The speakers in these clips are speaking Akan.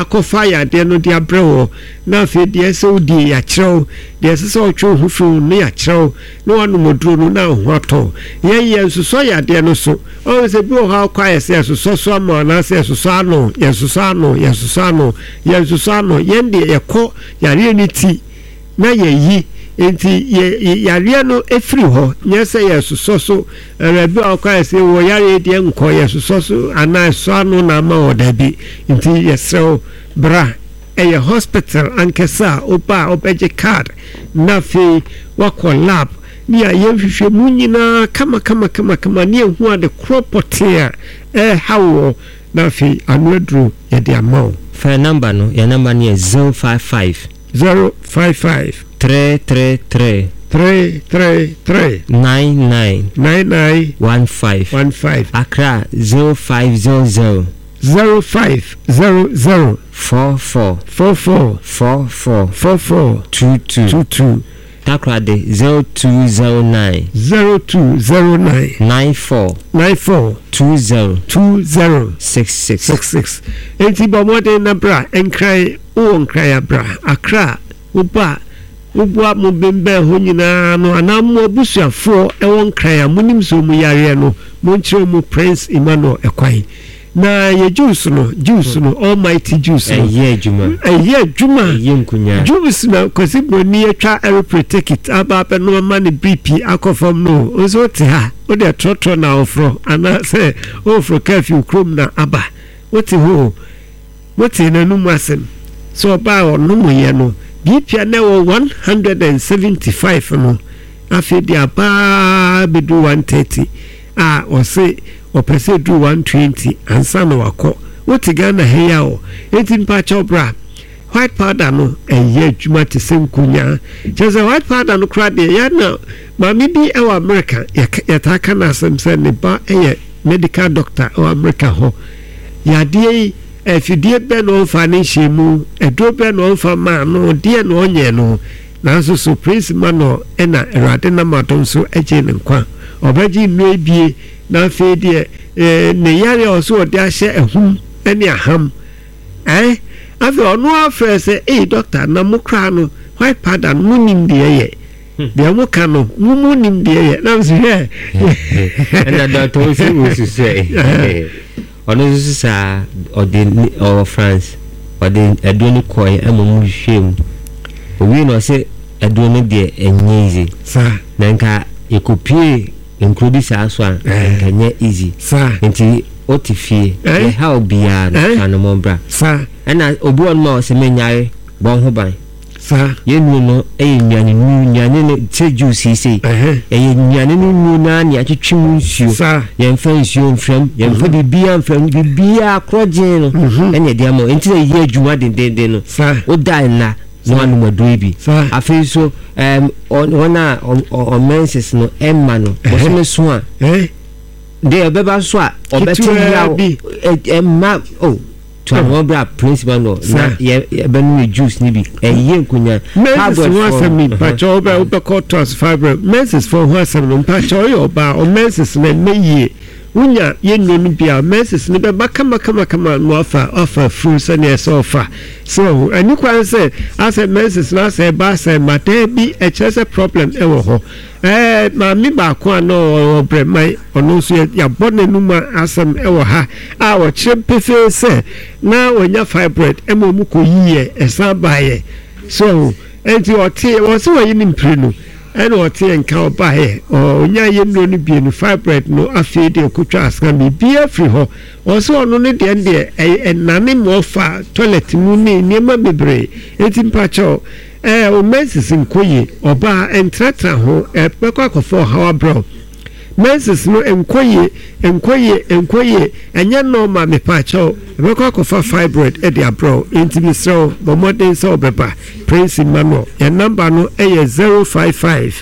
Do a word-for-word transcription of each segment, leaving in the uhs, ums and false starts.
akɔfa yade no de abrɛwo na fe de ɛsɛ odi ya kyerɛw de ɛsɛ sɛ ɔtwe ho fi no ya kyerɛw na wɔn moduro no na ho atɔ yɛn yɛn soso yade no so ɔn sɛ bi wɔ ha kwa yɛ sɛ soso so ama na sɛ soso ano yɛn soso ano yɛn soso ano yɛn soso ano yɛn de yɛkɔ yare ne ti na yɛyi enti yare no efiri hɔ nyɛ sɛ yɛ soso so ɛbi a kwa yɛ sɛ wɔ yare de nkɔ yɛ soso so ana so ano na ma wɔ da bi enti yɛsrɛw bra ɛyɛ hospital ankasa oba obɛgye card na fe wakɔ lab ni a yɛhwehwɛ mu nyinaa kama kama kama kama ne ehu ade kropotea eh hawo na fe anodro yɛde ama fa number no ya number ne zero five five zero five five three three three three three three nine nine nine nine one five one five Accra zero five zero zero zero five zero zero four four four four four four four four two two two two Takrade zero two zero nine zero two zero nine nine four nine four two zero two zero six six six six. Enti bomode na bra enkrai o nkrai abra Accra uba ubua mo bembe ho nyina no anam abusuafo e won nkrai a munim so mu yare no mo nkyerɛ mu Prince Emmanuel Ekwai na ye juice no juice no almighty juice no eye juma eye juma eye nkunya juice na kwasi broni atwa aeroplane ticket aba pe no ma ne B P akofam no ozo te ha o de trotro na ofro ana se ofro curfew krom na aba woti ho woti na nu masem so ba o no mo ye no B P na wo one hundred seventy-five no afi dia aba bedu one thirty ah o se o pese do one twenty ansa no wako woti Ghana heya o enti mpa chobra white powder no eye adwuma te senkunya cheze white powder no kra de ya na mami bi e wa America ya ta kana asem se ne ba eye medical doctor o America ho ya de efidie be no fa ne shemu edo be no fa ma no de no onye no na so so Prince Emmanuel ena erade na maton so eje ne nkwa obaji nu ebie na fe de eh ne yare oso ode ahye ehum ene aham eh afi onu afre se eh doctor na mukra no white powder no nim de ye de mo ka no mu nim de ye na so he and doctor so so say onu so sa ode o France ode edoni koy amom hwem owi no se edoni de enyizi sa na nka ekopie include sa so an kanya easy sa enti otifie e how bia no anombra sa ana obi on ma o se menyare bon ho ban sa yenu no e nyane nu nyane ne che juice sei e nyane nu nu na ne atwetwem nsuo sa ye mfa nsuo mfram ye mfa bibia mfram bibia akroje no ene de ama enti ye adwuma den den no o dai na no anu madoi bi afi so em ona o menses no emma no o so meso a eh de obeba so a obeti ya emma oh to anobra principal no na ye benu juice ni bi eye nkunya menses was me but oba oba quarters fiber menses for who asem no pa cho yo ba o menses na meye unya ye nonu bia menses ni be kama kama kama no offer offer fruits and yes offer so ani kwan say as a menses na say ba say mate bi e chese problem e wo ho eh ma mi ba ko no obre mai ono so ya bone numa asem e wo ha a wo chempefe say na onya fibroid e mo mu ko yiye e san baye so enti o tie wo so wo yin mpre no ene o tie nka obaye onya ye no ni bie no fibroid no afie de okutwa aska mi bia free ho o so ono ne de de enane mo fa toilet mu ni niema bebre enti mpacho eh o menses nkoye oba entratra ho e pekwa akofo hawa bro menses no enkoye enkoye enkoye enya no ma me pacho pekwa akofo fibroid e de abro enti bi so bo modern so beba Prince Emmanuel ya number no e zero five five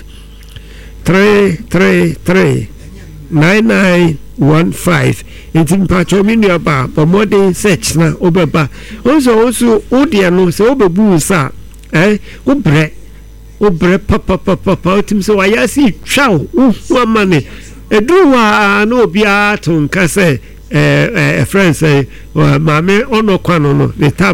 three three three nine nine one five enti mpacho mi nua ba bo modern search na obeba onso onso odia no se obebu sa eh ubre ubre papa papa papa tim so ayasi twaw u mane eduwa na obia to nka se eh eh friends eh mame ono kwano no